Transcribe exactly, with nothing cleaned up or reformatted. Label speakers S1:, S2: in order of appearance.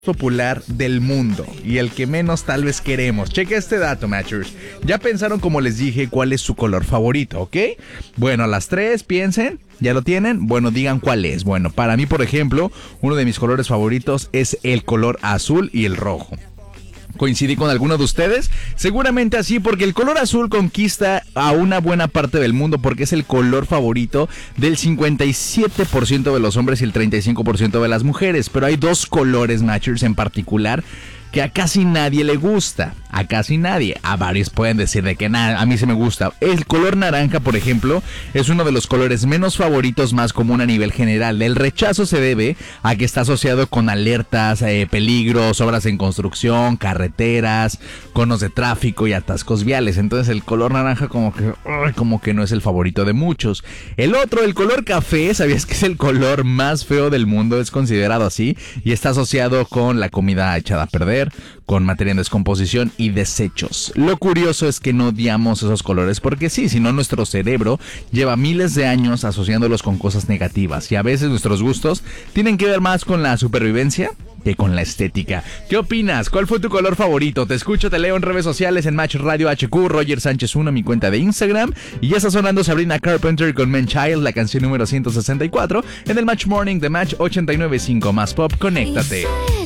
S1: popular del mundo y el que menos tal vez queremos. Cheque este dato, Matchers. Ya pensaron, como les dije, cuál es su color favorito, ¿ok? Bueno, a las tres piensen. ¿Ya lo tienen? Bueno, digan cuál es. Bueno, para mí, por ejemplo, uno de mis colores favoritos es el color azul y el rojo. ¿Coincidí con alguno de ustedes? Seguramente así, porque el color azul conquista a una buena parte del mundo, porque es el color favorito del cincuenta y siete por ciento de los hombres y el treinta y cinco por ciento de las mujeres. Pero hay dos colores, Matchers, en particular que a casi nadie le gusta. A casi nadie. A varios pueden decir de que nada, a mí se me gusta. El color naranja, por ejemplo, es uno de los colores menos favoritos, más común a nivel general. El rechazo se debe a que está asociado con alertas, eh, peligros, obras en construcción, carreteras, conos de tráfico y atascos viales. Entonces el color naranja como que, como que no es el favorito de muchos. El otro, el color café, ¿sabías que es el color más feo del mundo? Es considerado así y está asociado con la comida echada a perder, con materia en descomposición y desechos. Lo curioso es que no odiamos esos colores porque sí, sino nuestro cerebro lleva miles de años asociándolos con cosas negativas y a veces nuestros gustos tienen que ver más con la supervivencia que con la estética. ¿Qué opinas? ¿Cuál fue tu color favorito? Te escucho, te leo en redes sociales, en Match Radio H Q, Roger Sánchez uno, mi cuenta de Instagram, y ya está sonando Sabrina Carpenter con Man Child, la canción número ciento sesenta y cuatro, en el Match Morning de Match ochenta y nueve punto cinco. Más pop, conéctate.